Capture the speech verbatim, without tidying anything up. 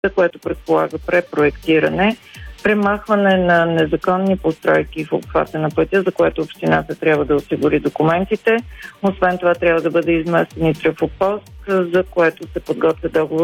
което предполага препроектиране, премахване на незаконни постройки в обхвата на пътя, за което общината трябва да осигури документите. Освен това трябва да бъде изместен и трафопост, за което се подготвя договор